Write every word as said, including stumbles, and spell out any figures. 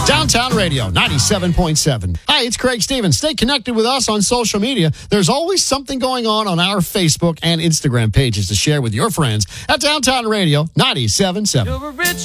Downtown Radio, ninety-seven point seven. Hi, it's Craig Stevens. Stay connected with us on social media. There's always something going on on our Facebook and Instagram pages to share with your friends at Downtown Radio, ninety-seven point seven.